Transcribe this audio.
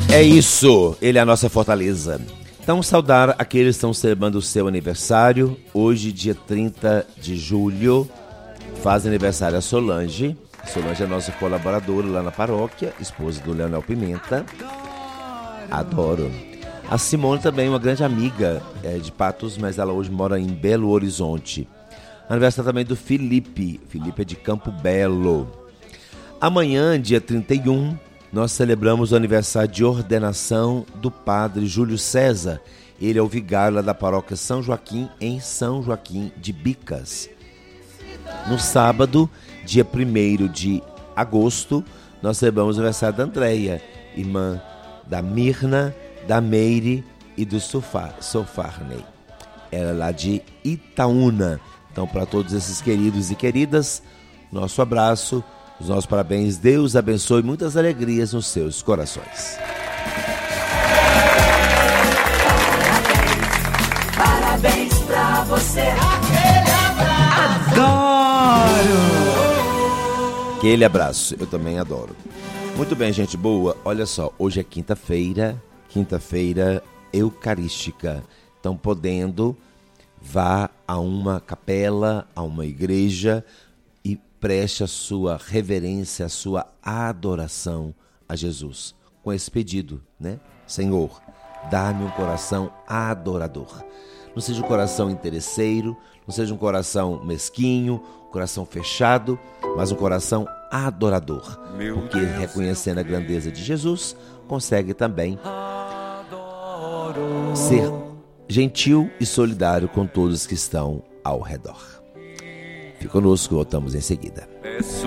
É isso, ele é a nossa fortaleza. Então, saudar aqueles que estão celebrando o seu aniversário. Hoje, dia 30 de julho, faz aniversário a Solange. Solange é nossa colaboradora lá na paróquia, esposa do Leonel Pimenta. Adoro. A Simone também, uma grande amiga de Patos, mas ela hoje mora em Belo Horizonte. Aniversário também do Felipe. Felipe é de Campo Belo. Amanhã, dia 31, nós celebramos o aniversário de ordenação do padre Júlio César. Ele é o vigário lá da paróquia São Joaquim, em São Joaquim de Bicas. No sábado, dia 1º de agosto, nós celebramos o aniversário da Andréia, irmã da Mirna, da Meire e do Sofarney. Ela é lá de Itaúna. Então, para todos esses queridos e queridas, nosso abraço, os nossos parabéns. Deus abençoe, muitas alegrias nos seus corações. Parabéns pra você. Aquele abraço. Adoro. Aquele abraço, eu também adoro. Muito bem, gente boa. Olha só, hoje é quinta-feira eucarística. Então, podendo, vá a uma capela, a uma igreja e preste a sua reverência, a sua adoração a Jesus. Com esse pedido, né? Senhor, dá-me um coração adorador. Não seja um coração interesseiro, não seja um coração mesquinho, um coração fechado, mas um coração adorador. Porque reconhecendo a grandeza de Jesus, consegue também ser gentil e solidário com todos que estão ao redor. Fique conosco, voltamos em seguida.